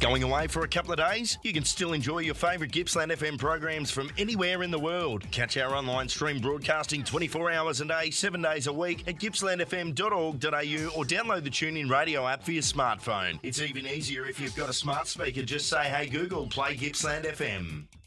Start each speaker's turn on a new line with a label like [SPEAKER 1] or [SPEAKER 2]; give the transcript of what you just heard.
[SPEAKER 1] Going away for a couple of days? You can still enjoy your favourite Gippsland FM programs from anywhere in the world. Catch our online stream broadcasting 24 hours a day, 7 days a week at gippslandfm.org.au or download the TuneIn radio app for your smartphone. It's even easier if you've got a smart speaker. Just say, hey Google, play Gippsland FM.